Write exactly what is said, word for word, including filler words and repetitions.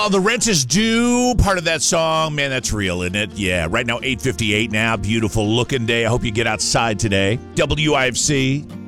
Oh, the rent is due. Part of that song. Man, that's real, isn't it? Yeah, right now, eight fifty-eight now. Beautiful looking day. I hope you get outside today. W I F C.